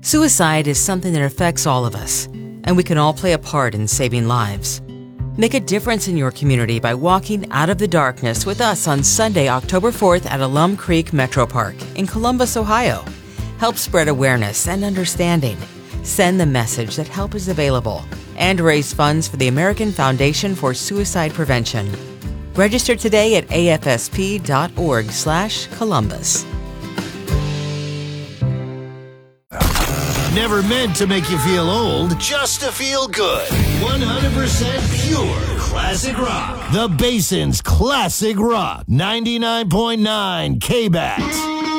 Suicide is something that affects all of us, and we can all play a part in saving lives. Make a difference in your community by walking out of the darkness with us on Sunday, October 4th at Alum Creek Metro Park in Columbus, Ohio. Help spread awareness and understanding. Send the message that help is available and raise funds for the American Foundation for Suicide Prevention. Register today at afsp.org/Columbus. Never meant to make you feel old, just to feel good. 100% pure classic rock. The Basin's Classic Rock. 99.9 KBAT.